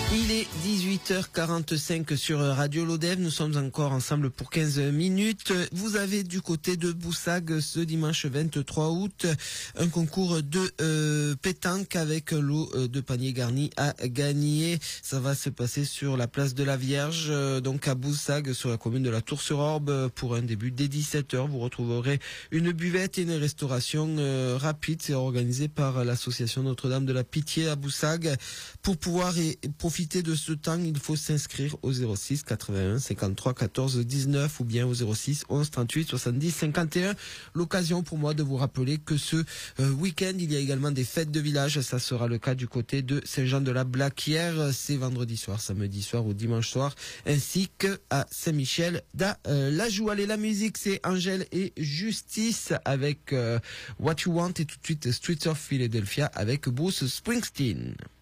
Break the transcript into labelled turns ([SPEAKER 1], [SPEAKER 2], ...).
[SPEAKER 1] Il est 18h45 sur Radio Lodève. Nous sommes encore ensemble pour 15 minutes. Vous avez du côté de Boussagues ce dimanche 23 août un concours de pétanque avec l'eau de panier garni à gagner. Ça va se passer sur la place de la Vierge, donc à Boussagues, sur la commune de la Tour-sur-Orbe, pour un début dès 17h. Vous retrouverez une buvette et une restauration rapide. C'est organisé par l'association Notre-Dame de la Pitié à Boussagues. Pour pouvoir profiter de ce temps, il faut s'inscrire au 06 81 53 14 19 ou bien au 06 11 38 70 51. L'occasion pour moi de vous rappeler que ce week-end, il y a également des fêtes de village. Ça sera le cas du côté de Saint-Jean-de-la-Blaquière. C'est vendredi soir, samedi soir ou dimanche soir, ainsi que à Saint-Michel la Joue. Allez, la musique, c'est Angèle et Justice avec What You Want, et tout de suite Streets of Philadelphia avec Bruce Springsteen.